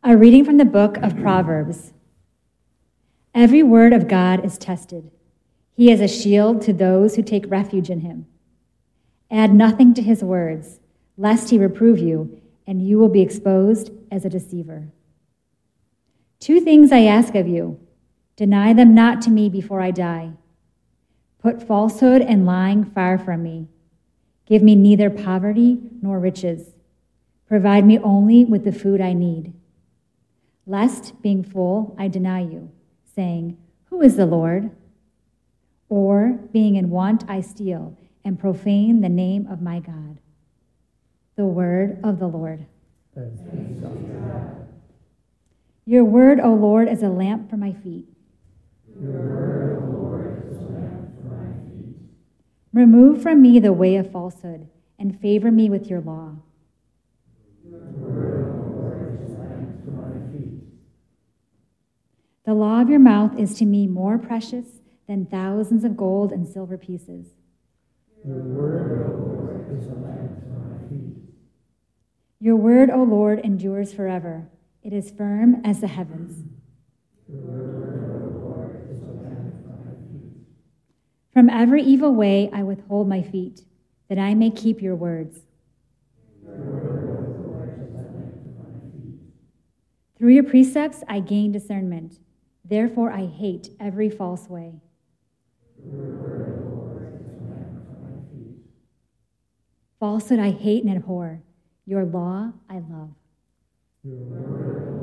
A reading from the book of Proverbs. Every word of God is tested. He is a shield to those who take refuge in him. Add nothing to his words, lest he reprove you, and you will be exposed as a deceiver. 2 things I ask of you. Deny them not to me before I die. Put falsehood and lying far from me. Give me neither poverty nor riches. Provide me only with the food I need. Lest, being full, I deny you, saying, "Who is the Lord?" Or, being in want, I steal and profane the name of my God. The word of the Lord. Thanks be to God. Your word, O Lord, is a lamp for my feet. Your word, O Lord, is a lamp for my feet. Remove from me the way of falsehood, and favor me with your law. Your word, O Lord, is a lamp for my feet. The law of your mouth is to me more precious than thousands of gold and silver pieces. Your word, O Lord, is a lamp for my feet. Your word, O Lord, endures forever. It is firm as the heavens. Your word, O Lord, is a lamp for my feet. From every evil way I withhold my feet, that I may keep your words. Your word, O Lord, is a lamp for my feet. Through your precepts I gain discernment. Therefore I hate every false way. Your word, O Lord, is a lamp for my feet. Falsehood I hate and abhor. Your law I love. Your word, O